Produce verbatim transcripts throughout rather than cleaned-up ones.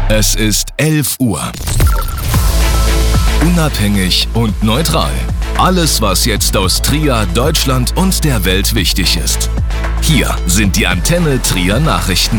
Es ist elf Uhr. Unabhängig und neutral. Alles, was jetzt aus Trier, Deutschland und der Welt wichtig ist. Hier sind die Antenne Trier Nachrichten.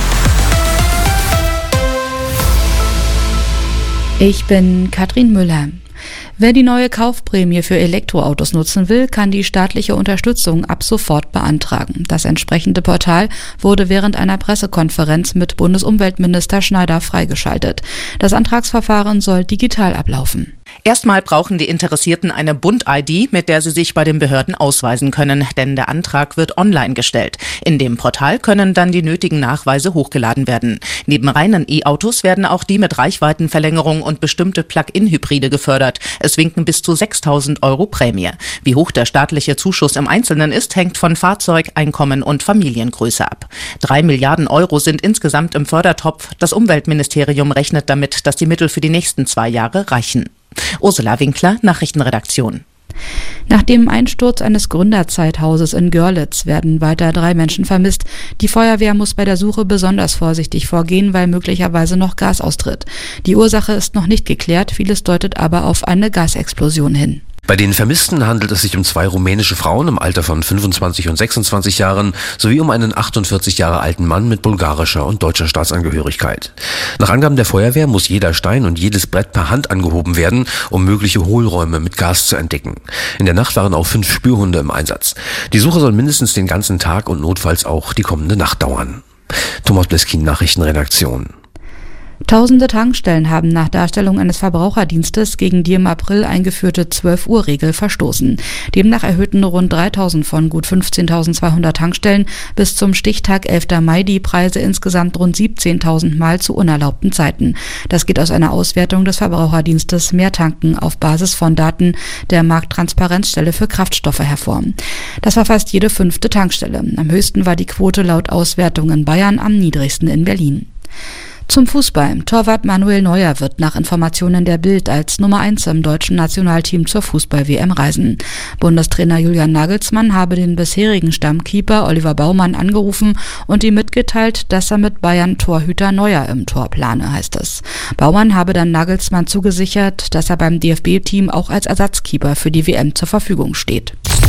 Ich bin Katrin Müller. Wer die neue Kaufprämie für Elektroautos nutzen will, kann die staatliche Unterstützung ab sofort beantragen. Das entsprechende Portal wurde während einer Pressekonferenz mit Bundesumweltminister Schneider freigeschaltet. Das Antragsverfahren soll digital ablaufen. Erstmal brauchen die Interessierten eine Bund-I D, mit der sie sich bei den Behörden ausweisen können, denn der Antrag wird online gestellt. In dem Portal können dann die nötigen Nachweise hochgeladen werden. Neben reinen E-Autos werden auch die mit Reichweitenverlängerung und bestimmte Plug-in-Hybride gefördert. Es winken bis zu sechstausend Euro Prämie. Wie hoch der staatliche Zuschuss im Einzelnen ist, hängt von Fahrzeug, Einkommen und Familiengröße ab. Drei Milliarden Euro sind insgesamt im Fördertopf. Das Umweltministerium rechnet damit, dass die Mittel für die nächsten zwei Jahre reichen. Ursula Winkler, Nachrichtenredaktion. Nach dem Einsturz eines Gründerzeithauses in Görlitz werden weiter drei Menschen vermisst. Die Feuerwehr muss bei der Suche besonders vorsichtig vorgehen, weil möglicherweise noch Gas austritt. Die Ursache ist noch nicht geklärt, vieles deutet aber auf eine Gasexplosion hin. Bei den Vermissten handelt es sich um zwei rumänische Frauen im Alter von fünfundzwanzig und sechsundzwanzig Jahren sowie um einen achtundvierzig Jahre alten Mann mit bulgarischer und deutscher Staatsangehörigkeit. Nach Angaben der Feuerwehr muss jeder Stein und jedes Brett per Hand angehoben werden, um mögliche Hohlräume mit Gas zu entdecken. In der Nacht waren auch fünf Spürhunde im Einsatz. Die Suche soll mindestens den ganzen Tag und notfalls auch die kommende Nacht dauern. Thomas Bleskin, Nachrichtenredaktion. Tausende Tankstellen haben nach Darstellung eines Verbraucherdienstes gegen die im April eingeführte zwölf Uhr Regel verstoßen. Demnach erhöhten rund dreitausend von gut fünfzehntausendzweihundert Tankstellen bis zum Stichtag elfter Mai die Preise insgesamt rund siebzehntausend Mal zu unerlaubten Zeiten. Das geht aus einer Auswertung des Verbraucherdienstes Mehr Tanken auf Basis von Daten der Markttransparenzstelle für Kraftstoffe hervor. Das war fast jede fünfte Tankstelle. Am höchsten war die Quote laut Auswertung in Bayern, am niedrigsten in Berlin. Zum Fußball. Torwart Manuel Neuer wird nach Informationen der Bild als Nummer eins im deutschen Nationalteam zur Fußball-W M reisen. Bundestrainer Julian Nagelsmann habe den bisherigen Stammkeeper Oliver Baumann angerufen und ihm mitgeteilt, dass er mit Bayern Torhüter Neuer im Tor plane, heißt es. Baumann habe dann Nagelsmann zugesichert, dass er beim D F B-Team auch als Ersatzkeeper für die W M zur Verfügung steht.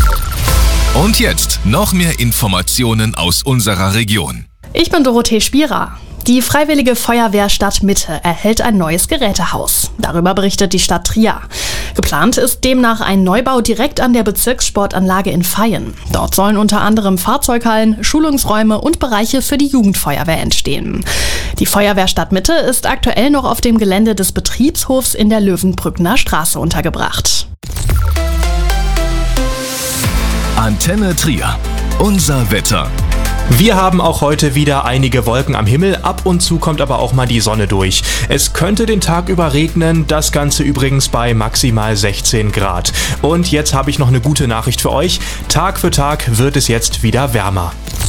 Und jetzt noch mehr Informationen aus unserer Region. Ich bin Dorothee Spierer. Die Freiwillige Feuerwehr Stadtmitte erhält ein neues Gerätehaus. Darüber berichtet die Stadt Trier. Geplant ist demnach ein Neubau direkt an der Bezirkssportanlage in Vaihingen. Dort sollen unter anderem Fahrzeughallen, Schulungsräume und Bereiche für die Jugendfeuerwehr entstehen. Die Feuerwehr Stadtmitte ist aktuell noch auf dem Gelände des Betriebshofs in der Löwenbrückner Straße untergebracht. Antenne Trier. Unser Wetter. Wir haben auch heute wieder einige Wolken am Himmel, ab und zu kommt aber auch mal die Sonne durch. Es könnte den Tag über regnen, das Ganze übrigens bei maximal sechzehn Grad. Und jetzt habe ich noch eine gute Nachricht für euch. Tag für Tag wird es jetzt wieder wärmer.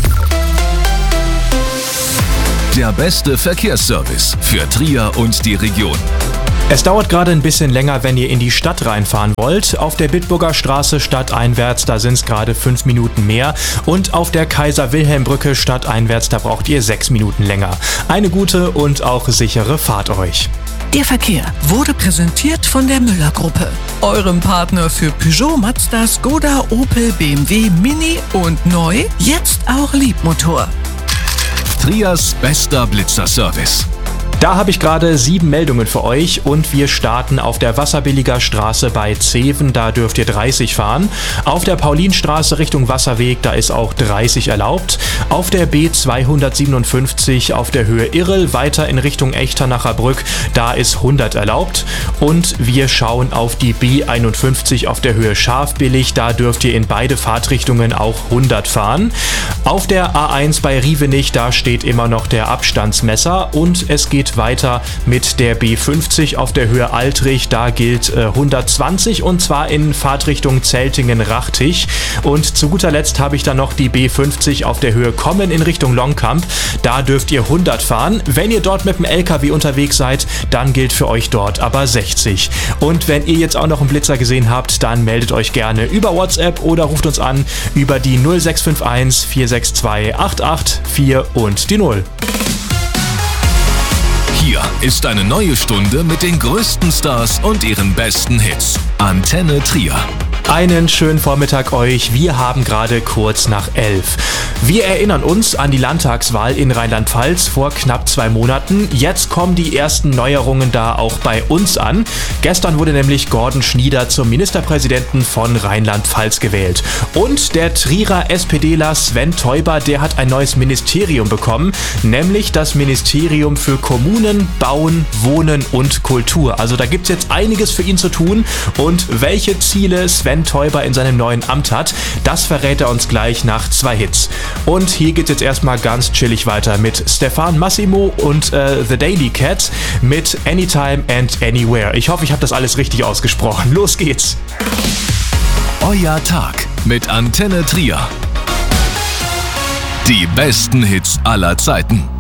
Der beste Verkehrsservice für Trier und die Region. Es dauert gerade ein bisschen länger, wenn ihr in die Stadt reinfahren wollt. Auf der Bitburger Straße stadteinwärts, da sind es gerade fünf Minuten mehr. Und auf der Kaiser-Wilhelm-Brücke stadteinwärts, da braucht ihr sechs Minuten länger. Eine gute und auch sichere Fahrt euch. Der Verkehr wurde präsentiert von der Müller-Gruppe, eurem Partner für Peugeot, Mazda, Skoda, Opel, B M W, Mini und neu, jetzt auch Liebmotor. Triers bester Blitzerservice. Da habe ich gerade sieben Meldungen für euch und wir starten auf der Wasserbilliger Straße bei Zeven, da dürft ihr dreißig fahren. Auf der Paulinstraße Richtung Wasserweg, da ist auch dreißig erlaubt. Auf der B zweihundertsiebenundfünfzig auf der Höhe Irrel weiter in Richtung Echternacher Brück, da ist hundert erlaubt. Und wir schauen auf die B einundfünfzig auf der Höhe Schafbillig, da dürft ihr in beide Fahrtrichtungen auch hundert fahren. Auf der A eins bei Rievenich, da steht immer noch der Abstandsmesser und es geht weiter mit der B fünfzig auf der Höhe Altrich. Da gilt äh, hundertzwanzig und zwar in Fahrtrichtung Zeltingen-Rachtich. Und zu guter Letzt habe ich dann noch die B fünfzig auf der Höhe Kommen in Richtung Longkamp. Da dürft ihr hundert fahren. Wenn ihr dort mit dem L K W unterwegs seid, dann gilt für euch dort aber sechzig. Und wenn ihr jetzt auch noch einen Blitzer gesehen habt, dann meldet euch gerne über WhatsApp oder ruft uns an über die null sechs fünf eins vier sechs zwei acht acht vier und die null. Hier ist eine neue Stunde mit den größten Stars und ihren besten Hits. Antenne Trier. Einen schönen Vormittag euch. Wir haben gerade kurz nach elf. Wir erinnern uns an die Landtagswahl in Rheinland-Pfalz vor knapp zwei Monaten. Jetzt kommen die ersten Neuerungen da auch bei uns an. Gestern wurde nämlich Gordon Schnieder zum Ministerpräsidenten von Rheinland-Pfalz gewählt. Und der Trierer SPDler Sven Teuber, der hat ein neues Ministerium bekommen, nämlich das Ministerium für Kommunen, Bauen, Wohnen und Kultur. Also da gibt's jetzt einiges für ihn zu tun. Und welche Ziele Sven Teuber in seinem neuen Amt hat, das verrät er uns gleich nach zwei Hits. Und hier geht's jetzt erstmal ganz chillig weiter mit Stefan Massimo und äh, The Daily Cat mit Anytime and Anywhere. Ich hoffe, ich habe das alles richtig ausgesprochen. Los geht's! Euer Tag mit Antenne Trier. Die besten Hits aller Zeiten.